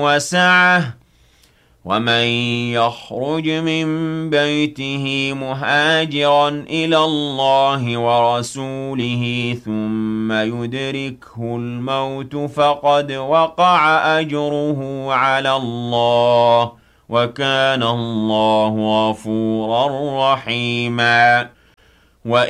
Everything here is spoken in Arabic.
وسعة ومن يخرج من بيته مهاجرا إلى الله ورسوله ثم يدركه الموت فقد وقع أجره على الله وكان الله غفورا رحيما